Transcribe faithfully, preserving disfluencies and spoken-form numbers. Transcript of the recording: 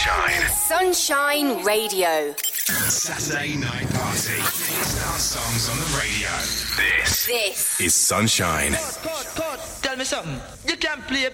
Sunshine. Sunshine Radio. Saturday night party. Star songs on the radio. This, This is Sunshine. Cut, cut, cut. Tell me something. You can't play